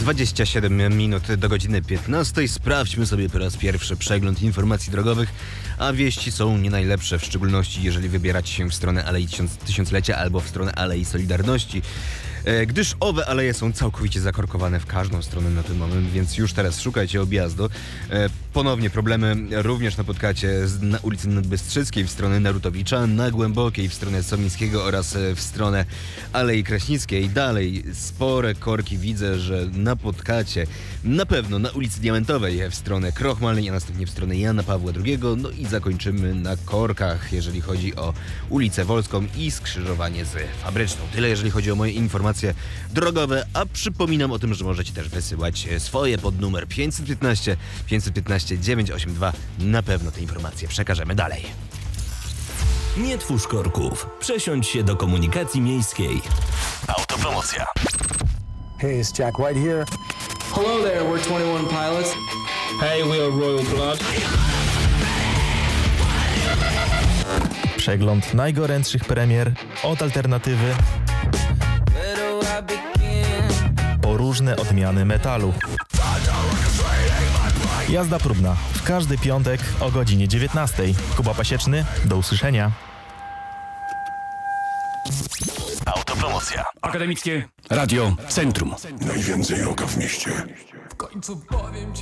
27 minut do godziny 15. Sprawdźmy sobie po raz pierwszy przegląd informacji drogowych, a wieści są nie najlepsze, w szczególności jeżeli wybieracie się w stronę Alei Tysiąclecia albo w stronę Alei Solidarności, gdyż owe aleje są całkowicie zakorkowane w każdą stronę na ten moment, więc już teraz szukajcie objazdu. Ponownie problemy również napotkacie na ulicy Nadbystrzyckiej w stronę Narutowicza, na Głębokiej w stronę Somińskiego oraz w stronę Alei Kraśnickiej. Dalej spore korki widzę, że napotkacie na pewno na ulicy Diamentowej w stronę Krochmalnej, a następnie w stronę Jana Pawła II. No i zakończymy na korkach, jeżeli chodzi o ulicę Wolską i skrzyżowanie z Fabryczną. Tyle, jeżeli chodzi o moje informacje drogowe, a przypominam o tym, że możecie też wysyłać swoje pod numer 515 982. Na pewno te informacje przekażemy dalej. Nie twórz korków. Przesiądź się do komunikacji miejskiej. Autopromocja. Hey, it's Jack White here. Hello there, we're 21 Pilots. Hey, we are Royal Blood. Przegląd najgorętszych premier od alternatywy po różne odmiany metalu. Jazda próbna w każdy piątek o godzinie 19. Kuba Pasieczny, do usłyszenia. Autopromocja. Akademickie Radio Centrum. Najwięcej rocka w mieście. W końcu powiem ci.